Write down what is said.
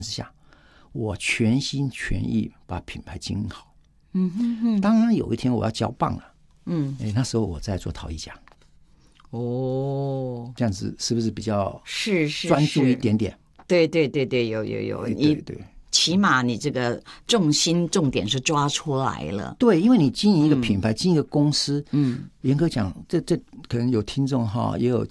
下，我全心全意把品牌经营好。当然有一天我要交棒了，那时候我在做陶艺家。这样子是不是比较是专注一点点？ 对，有， 对， 起码你这个重心重点是抓出来了。 对，因为你经营一个品牌，经营一个公司，严格讲，这可能有听众哈，也有